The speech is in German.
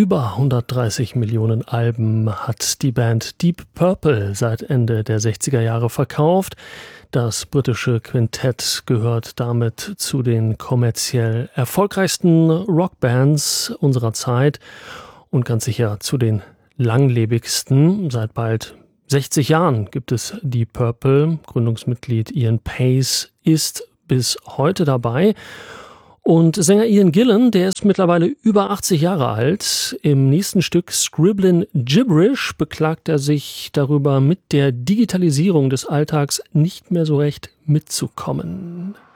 Über 130 Millionen Alben hat die Band Deep Purple seit Ende der 60er Jahre verkauft. Das britische Quintett gehört damit zu den kommerziell erfolgreichsten Rockbands unserer Zeit und ganz sicher zu den langlebigsten. Seit bald 60 Jahren gibt es Deep Purple. Gründungsmitglied Ian Paice ist bis heute dabei. Und Sänger Ian Gillan, der ist mittlerweile über 80 Jahre alt. Im nächsten Stück Scribblin' Gibberish beklagt er sich darüber, mit der Digitalisierung des Alltags nicht mehr so recht mitzukommen.